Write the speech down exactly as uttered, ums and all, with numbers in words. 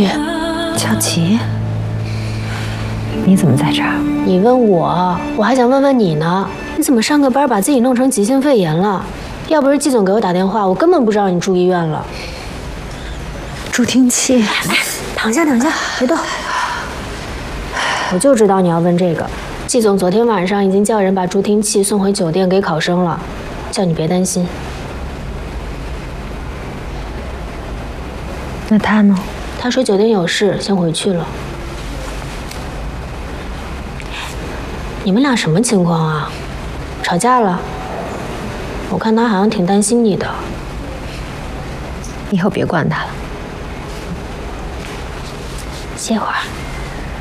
雨，乔琪，你怎么在这儿？ 你问我，我还想问问你呢。你怎么上个班把自己弄成急性肺炎了？要不是季总给我打电话，我根本不知道你住医院了。 助听器， 来，躺下躺下，别动。我就知道你要问这个。季总昨天晚上已经叫人把助听器送回酒店给考生了，叫你别担心。 那他呢？ 他说酒店有事，先回去了。你们俩什么情况啊？吵架了？我看他好像挺担心你的。 以后别管他了。 歇会儿。